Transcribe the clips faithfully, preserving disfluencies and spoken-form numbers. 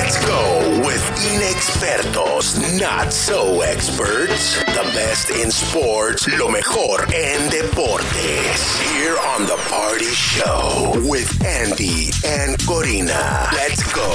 Let's go with Inexpertos, Not So Experts. The best in sports, lo mejor en deportes. Here on The Party Show with Andy and Corina. Let's go.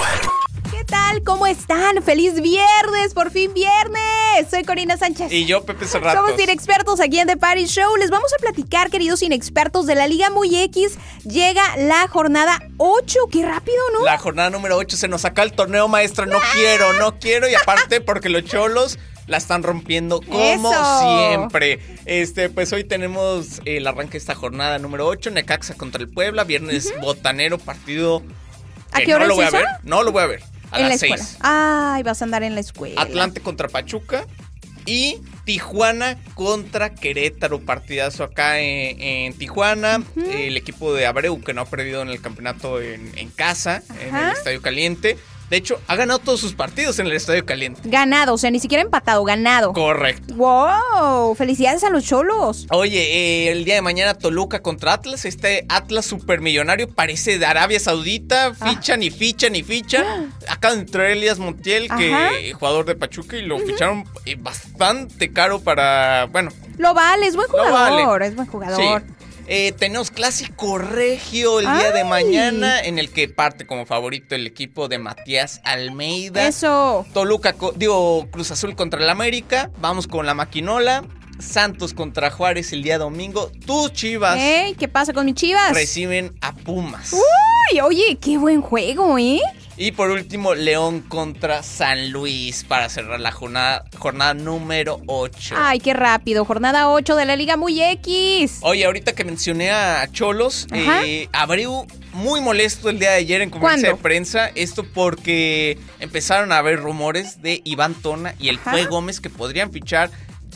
¿Qué tal? ¿Cómo están? ¡Feliz viernes! ¡Por fin viernes! Soy Corina Sánchez. Y yo, Pepe Cerratos. Somos Inexpertos aquí en The Party Show. Les vamos a platicar, queridos Inexpertos, de la Liga Muy X. Llega la jornada ocho. ¡Qué rápido!, ¿no? La jornada número ocho. Se nos saca el torneo, maestra. No ¡Ah! quiero, no quiero. Y aparte, porque los Cholos la están rompiendo como Eso. siempre. Este, pues hoy tenemos el arranque de esta jornada número ocho. Necaxa contra el Puebla. Viernes uh-huh. botanero, partido. ¿A qué hora no es lo voy eso? a ver. No lo voy a ver. A en las la escuela. seis. Ay, vas a andar en la escuela. Atlante contra Pachuca. Y Tijuana contra Querétaro. Partidazo acá en, en Tijuana. Uh-huh. El equipo de Abreu, que no ha perdido en el campeonato en, en casa, Ajá. en el Estadio Caliente. De hecho, ha ganado todos sus partidos en el Estadio Caliente. Ganado, o sea, ni siquiera empatado, ganado. Correcto. ¡Wow! ¡Felicidades a los Cholos! Oye, eh, el día de mañana Toluca contra Atlas. Este Atlas supermillonario parece de Arabia Saudita. Fichan ah. y fichan y fichan. Acá entró Elías Montiel, que es jugador de Pachuca, y lo uh-huh. ficharon eh, bastante caro para, bueno. Lo vale, es buen jugador, vale. es buen jugador. Sí. Eh, tenemos clásico regio el día Ay. de mañana, en el que parte como favorito el equipo de Matías Almeida. Eso. Toluca, digo, Cruz Azul contra el América. Vamos con la maquinola. Santos contra Juárez el día domingo. Tus Chivas. Hey, ¿qué pasa con mis Chivas? Reciben a Pumas. Uy, oye, qué buen juego, ¿eh? Y por último, León contra San Luis para cerrar la jornada, jornada número ocho. Ay, qué rápido. Jornada ocho de la Liga Muy X. Oye, ahorita que mencioné a Cholos, eh, Abreu muy molesto el día de ayer en conferencia de prensa. Esto porque empezaron a haber rumores de Iván Tona y el Fue Gómez que podrían fichar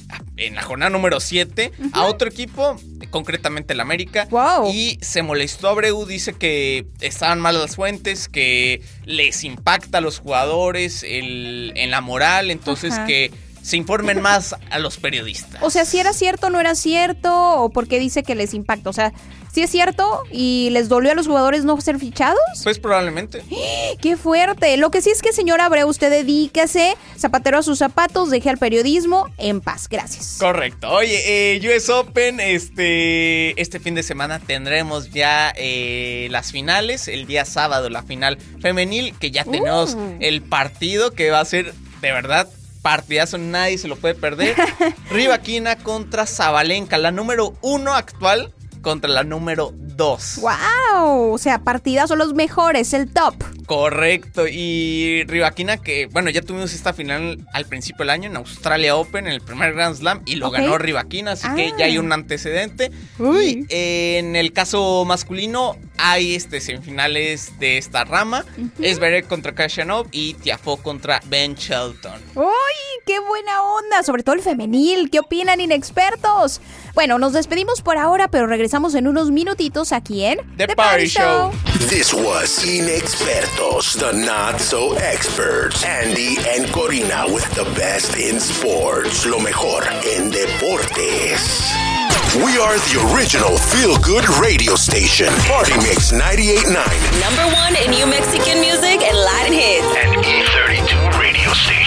en la jornada número siete uh-huh. a otro equipo, concretamente el América. Wow. Y se molestó Abreu, dice que estaban mal las fuentes, que les impacta a los jugadores el, en la moral, entonces uh-huh. que se informen más a los periodistas. O sea, si era cierto o no era cierto, o por qué dice que les impacta. O sea, si es cierto y les dolió a los jugadores no ser fichados. Pues probablemente. ¡Qué fuerte! Lo que sí es que, señor Abreu, usted dedíquese, zapatero a sus zapatos, deje al periodismo en paz. Gracias. Correcto. Oye, eh, U S Open, este, este fin de semana tendremos ya eh, las finales. El día sábado la final femenil, que ya tenemos uh. el partido que va a ser, de verdad, partidazo, nadie se lo puede perder. Rybakina contra Sabalenka, la número uno actual contra la número dos. ¡Wow! O sea, partidas son los mejores, el top. Correcto. Y Rybakina, que, bueno, ya tuvimos esta final al principio del año en Australia Open, en el primer Grand Slam, y lo okay. ganó Rybakina, así ah. que ya hay un antecedente. Uy. Y eh, en el caso masculino hay este semifinales de esta rama. Uh-huh. Zverev contra Khachanov y Tiafoe contra Ben Shelton. ¡Uy! ¡Qué buena onda! Sobre todo el femenil. ¿Qué opinan, Inexpertos? Bueno, nos despedimos por ahora, pero regresamos en unos minutitos aquí en The, The Party, Party Show. This was Inexpertos, the Not So Experts. Andy and Corina with the best in sports. Lo mejor en deportes. We are the original feel-good radio station. Party Mix ninety-eight point nine. Number one in New Mexican music and Latin hits. And E thirty-two radio station.